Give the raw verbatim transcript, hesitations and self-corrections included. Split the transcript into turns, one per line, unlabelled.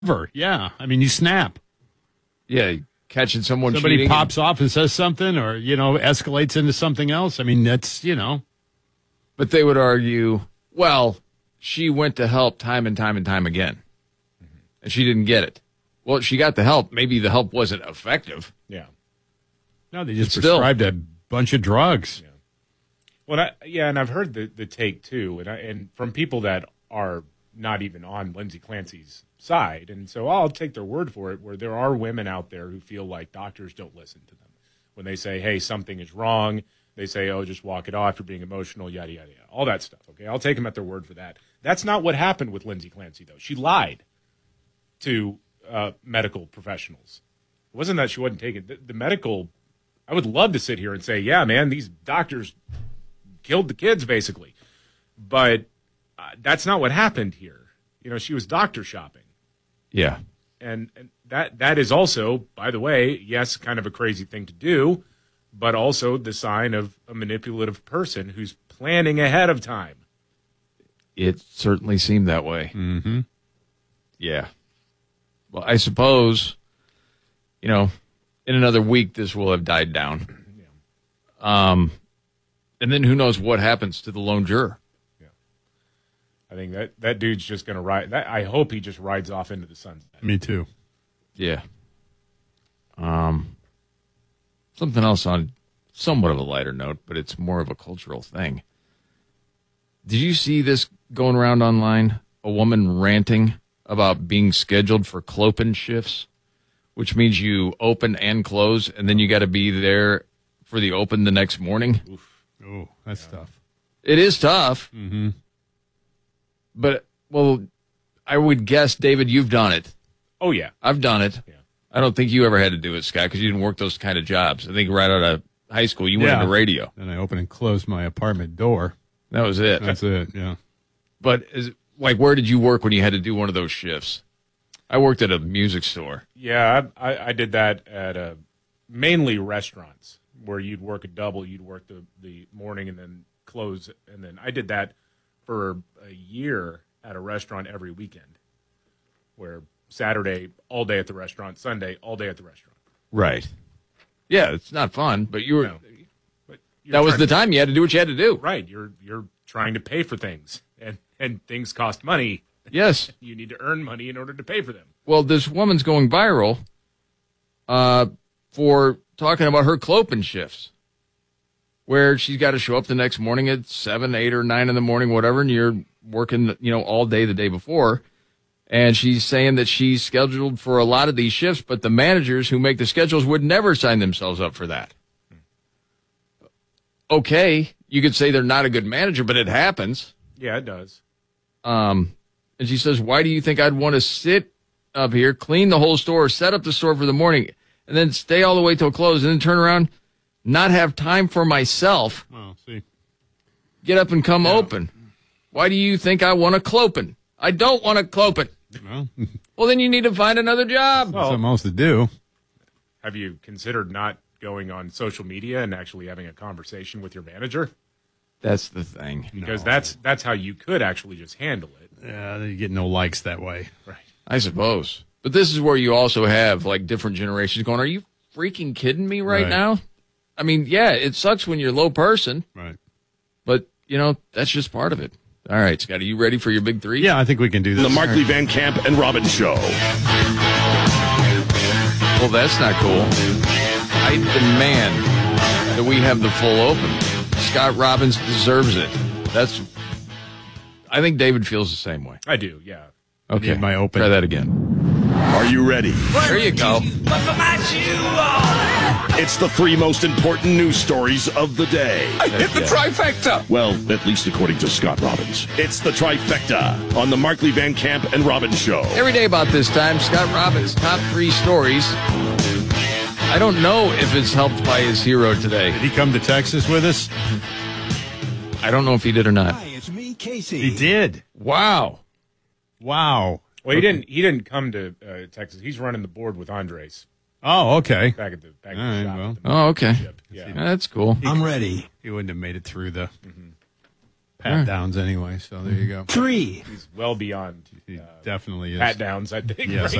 Yeah, I mean, you snap.
Yeah, catching someone
Somebody
cheating
pops
and,
off and says something or, you know, escalates into something else. I mean, that's, you know.
But they would argue, well, she went to help time and time and time again, mm-hmm. and she didn't get it. Well, she got the help. Maybe the help wasn't effective.
Yeah.
No, they just
But
prescribed
still.
a bunch of drugs.
Yeah. Well, I, yeah, and I've heard the, the take, too, and, I, and from people that are not even on Lindsay Clancy's side, and so I'll take their word for it, where there are women out there who feel like doctors don't listen to them. When they say, hey, something is wrong, they say, oh, just walk it off, you're being emotional, yada, yada, yada, all that stuff, okay? I'll take them at their word for that. That's not what happened with Lindsay Clancy, though. She lied to uh, medical professionals. It wasn't that she wasn't taking the, the medical. I would love to sit here and say, yeah, man, these doctors killed the kids, basically. But uh, that's not what happened here. You know, she was doctor shopping.
Yeah.
And, and that that is also, by the way, yes, kind of a crazy thing to do, but also the sign of a manipulative person who's planning ahead of time.
It certainly seemed that way.
Mm-hmm.
Yeah. Well, I suppose, you know, in another week, this will have died down. Yeah. Um, and then who knows what happens to the lone juror.
Yeah. I think that, that dude's just going to ride. That, I hope he just rides off into the sunset.
Me too.
Yeah. Um, something else on somewhat of a lighter note, but it's more of a cultural thing. Did you see this going around online? A woman ranting about being scheduled for clopen shifts, which means you open and close, and then you got to be there for the open the next morning.
Oof.
Oh, that's yeah. tough.
It is tough.
Mm-hmm.
But, well, I would guess, David, you've done it.
Oh, yeah.
I've done it.
Yeah.
I don't think you ever had to do it, Scott, because you didn't work those kind of jobs. I think right out of high school, you
yeah.
went into radio.
Then I opened and closed my apartment door.
That was it.
That's it, yeah.
But, is, like, where did you work when you had to do one of those shifts? I worked at a music store.
Yeah, I, I, I did that at uh, mainly restaurants where you'd work a double. You'd work the, the morning and then close. And then I did that for a year at a restaurant every weekend, where Saturday, all day at the restaurant, Sunday, all day at the restaurant.
Right. Yeah, it's not fun, but you were.
No, but
that was the time you had to do what you had to do.
Right. You're you're trying to pay for things, and, and things cost money.
Yes.
You need to earn money in order to pay for them.
Well, this woman's going viral uh, for talking about her clopen shifts, where she's got to show up the next morning at seven, eight, or nine in the morning, whatever, and you're working, you know, all day the day before. And she's saying that she's scheduled for a lot of these shifts, but the managers who make the schedules would never sign themselves up for that. Okay, you could say they're not a good manager, but it happens.
Yeah, it does.
Um, and she says, why do you think I'd want to sit up here, clean the whole store, set up the store for the morning, and then stay all the way till close, and then turn around, not have time for myself,
Well, see.
get up and come
Yeah.
open? Why do you think I want a clopen? I don't want a clopen.
Well,
Well, then you need to find another job.
Well,
something else to do.
have you considered not going on social media and actually having a conversation with your manager?
That's the thing.
Because
No.
that's that's how you could actually just handle it.
Yeah, you get no likes that way.
Right.
I suppose. But this is where you also have, like, different generations going, are you freaking kidding me right,
Right.
now? I mean, yeah, it sucks when you're a low person,
Right.
but, you know, that's just part of it. All right, Scott, are you ready for your big three?
Yeah, I think we can do this.
The Markley Van Camp and Robbins Show.
Well, that's not cool. I demand that we have the full open. Scott Robbins deserves it. That's. I think David feels the same way.
I do, yeah.
Okay,
need my open.
Try that again.
Are you ready?
There you go.
It's the three most important news stories of the day.
I hit the
trifecta. Well, at least according to Scott Robbins. It's the trifecta on the Markley Van Camp and Robbins Show.
Every day about this time, Scott Robbins' top three stories. I don't know if it's helped by his hero today.
Did he come to Texas with us?
I don't know if he did or not.
Hi, it's me, Casey.
He did.
Wow.
Wow.
Well, he didn't he didn't come to uh, Texas. He's running the board with Andres
Oh, okay.
back at the back
All
at the
right,
shop.
well.
at the
Oh, okay.
ship. Yeah.
Yeah, that's cool.
I'm ready.
He wouldn't have made it through the. Pat Downs anyway. So there you go.
Three.
He's well beyond
He
uh,
definitely is.
Pat Downs, I think.
Yes,
right